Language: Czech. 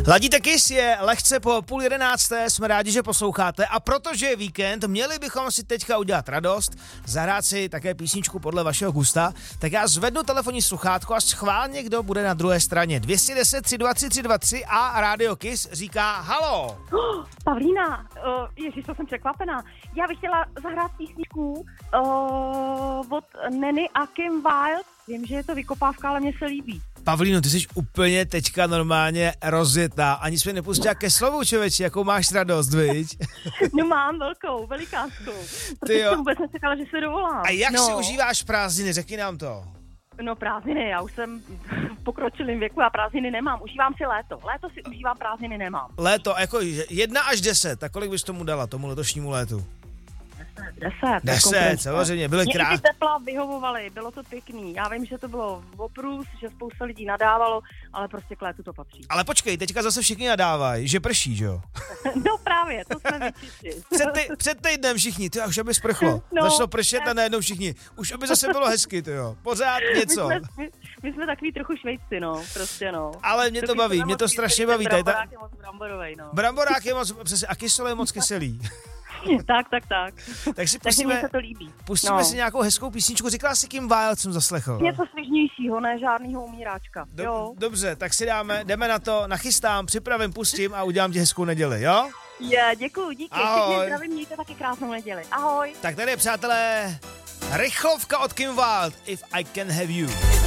Ladíte Kiss, je lehce po 10:30, jsme rádi, že posloucháte a protože je víkend, měli bychom si teďka udělat radost, zahrát si také písničku podle vašeho gusta, tak já zvednu telefonní sluchátko a schválně, kdo bude na druhé straně. 210 323 323 a Radio Kiss říká halo. Pavlína, ježiš, to jsem překvapená. Já bych chtěla zahrát písničku od Nenny a Kim Wilde. Vím, že je to vykopávka, ale mně se líbí. Pavlíno, ty jsi úplně teďka normálně rozjetá. Ani jsme nepustila ke slovu, člověči, jakou máš radost, viď? No mám velikánskou. Protože jsem vůbec nečekala, že se dovolám. A jak si užíváš prázdniny, řekni nám to. No prázdniny, já už jsem v pokročilém věku a prázdniny nemám. Užívám si léto. Léto si užívám, prázdniny nemám. Léto, jako 1 až 10, tak kolik bys tomu dala, tomu letošnímu létu? 10, samozřejmě, byly krásné. Mě i ty tepla vyhovovaly, bylo to pěkný. Já vím, že to bylo oprus, že spousta lidí nadávalo, ale prostě k létu to patří. Ale počkej, teďka zase všichni nadávají, že prší, že jo? No právě, to jsme vyčistili. Před týdnem všichni, ty už aby sprchlo. Začalo pršet a najednou všichni. Už aby zase bylo hezky, ty jo. Pořád něco. My jsme takový trochu Švejci, no, prostě no. Ale mě to baví, mě to strašně baví. Bramborák je moc bramborovej, no. Bramborák je moc, přesně, a kyselý je moc kyselý. Tak. Tak si Takže mi se to líbí. Pustíme si nějakou hezkou písničku. Říkala si Kim Wilde, jsem zaslechl. Něco svěžnějšího, ne žádnýho umíráčka. Dobře, tak si jdeme na to, nachystám, připravím, pustím a udělám ti hezkou neděli, jo? Děkuju, díky. Ahoj. Všichni zdravím, mějte taky krásnou neděli. Ahoj. Tak tady je, přátelé, rychlovka od Kim Wilde, If I Can Have You.